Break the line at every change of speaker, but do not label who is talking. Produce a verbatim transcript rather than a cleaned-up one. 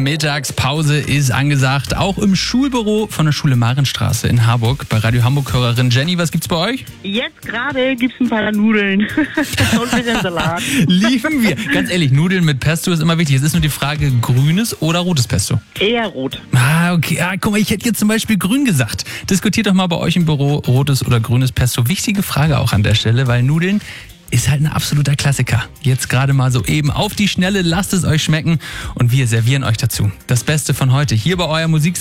Mittagspause ist angesagt, auch im Schulbüro von der Schule Marienstraße in Harburg. Bei Radio Hamburg-Hörerin Jenny, was gibt's bei euch?
Jetzt gerade gibt's ein paar Nudeln und ein bisschen Salat.
Lieben wir. Ganz ehrlich, Nudeln mit Pesto ist immer wichtig. Es ist nur die Frage, grünes oder rotes Pesto?
Eher rot.
Ah, okay. Ah, guck mal, ich hätte jetzt zum Beispiel grün gesagt. Diskutiert doch mal bei euch im Büro, rotes oder grünes Pesto. Wichtige Frage auch an der Stelle, weil Nudeln ist halt ein absoluter Klassiker. Jetzt gerade mal so eben auf die Schnelle, lasst es euch schmecken und wir servieren euch dazu das Beste von heute hier bei euer Musik.